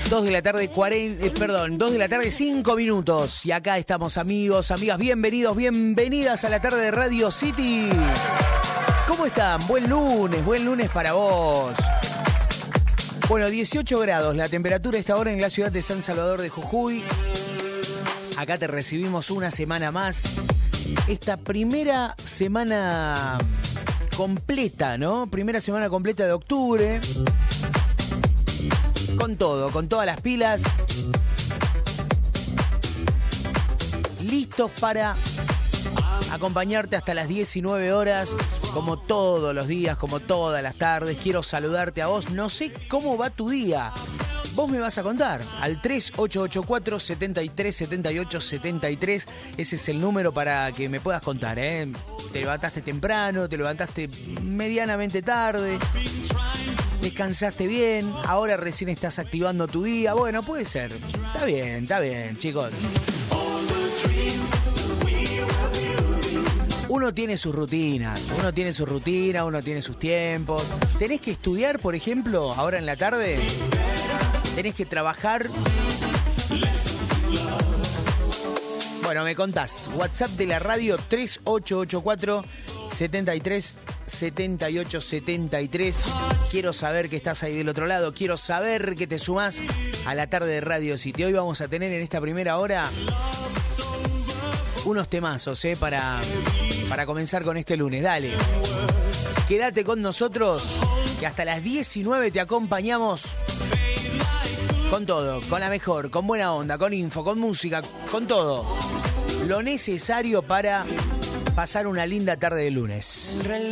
2 de la tarde 2 de la tarde 5 minutos. Y acá estamos, amigos, amigas, bienvenidos, bienvenidas a la tarde de Radio City. ¿Cómo están? Buen lunes para vos. Bueno, 18 grados la temperatura a esta hora en la ciudad de San Salvador de Jujuy. Acá te recibimos una semana más. Esta primera semana completa, ¿no? Primera semana completa de octubre. Con todo, con todas las pilas. Listos para acompañarte hasta las 19 horas, como todos los días, como todas las tardes. Quiero saludarte a vos. No sé cómo va tu día. Vos me vas a contar al 3884-737873. Ese es el número para que me puedas contar, ¿eh? Te levantaste temprano, te levantaste medianamente tarde, descansaste bien, ahora recién estás activando tu día. Bueno, puede ser. Está bien, chicos. Uno tiene sus rutinas, uno tiene sus tiempos. ¿Tenés que estudiar, por ejemplo, ahora en la tarde? ¿Tenés que trabajar? Bueno, me contás. WhatsApp de la radio 3884-737873. Quiero saber que estás ahí del otro lado. Quiero saber que te sumás a la tarde de Radio City. Hoy vamos a tener en esta primera hora unos temazos, para comenzar con este lunes. Dale. Quédate con nosotros, que hasta las 19 te acompañamos con todo, con la mejor, con buena onda, con info, con música, con todo. Lo necesario para pasar una linda tarde de lunes.